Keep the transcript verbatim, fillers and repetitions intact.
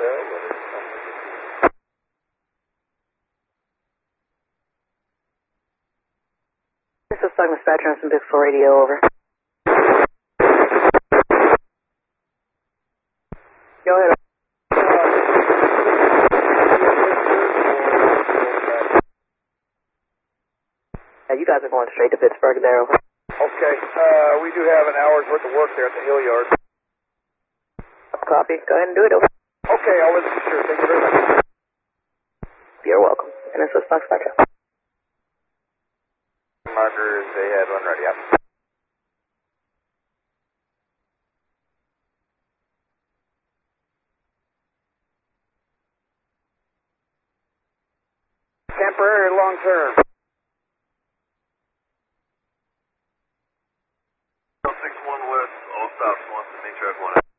This is Douglas Badger on some Big four radio, over. Go ahead. Yeah, you guys are going straight to Pittsburgh there, over. Okay, uh, we do have an hour's worth of work there at the Hill Yard. Copy. Go ahead and do it, over. Okay, I'll listen. Sure, thank you very much. You're welcome. And this is Douglas Badger. Markers, they had one ready up. Temporary or long term? six one west, all stops, one, main track one.